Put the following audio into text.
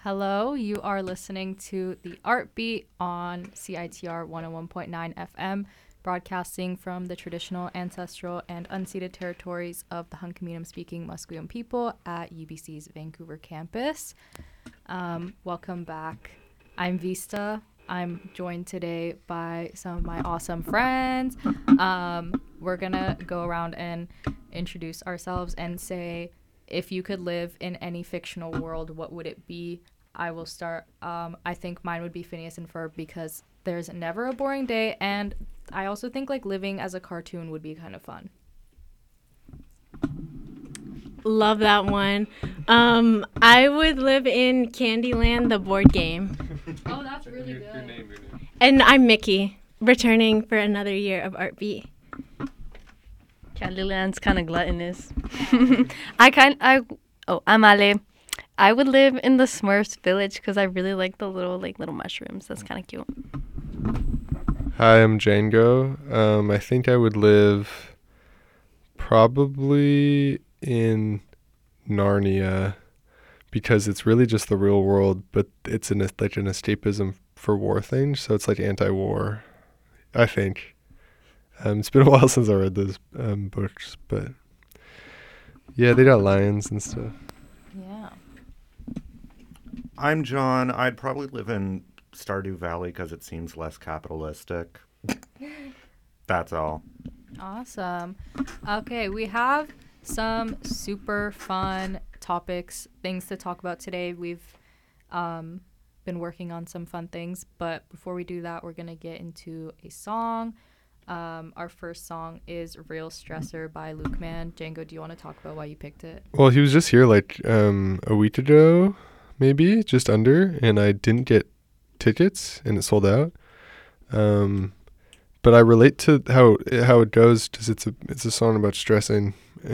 Hello, you are listening to the Art Beat on CITR 101.9 FM, broadcasting from the traditional, ancestral, and unceded territories of the Hunkaminam-speaking Musqueam people at UBC's Vancouver campus. Welcome back. I'm Vista. I'm joined today by some of my awesome friends. We're going to go around and introduce ourselves and say, if you could live in any fictional world, what would it be? I will start. I think mine would be Phineas and Ferb because there's never a boring day, and I also think like living as a cartoon would be kind of fun. Love that one. I would live in Candyland, the board game. Oh, that's really good. Your name. And I'm Mickey, returning for another year of Art Beat. Candyland's kind of gluttonous. I'm Ale. I would live in the Smurfs village because I really like the little mushrooms. That's kind of cute. Hi, I'm Django. I think I would live probably in Narnia because it's really just the real world, but it's like an escapism for war things, so it's like anti-war, I think. It's been a while since I read those books, but yeah, they got lions and stuff. Yeah. I'm John. I'd probably live in Stardew Valley because it seems less capitalistic. That's all. Awesome. Okay, we have some super fun topics, things to talk about today. We've been working on some fun things, but before we do that, we're going to get into a song. Our first song is Real Stressor by Luke Man. Django, do you want to talk about why you picked it? Well, he was just here like a week ago, maybe, just under, and I didn't get tickets, and it sold out. But I relate to how it goes because it's a song about stressing.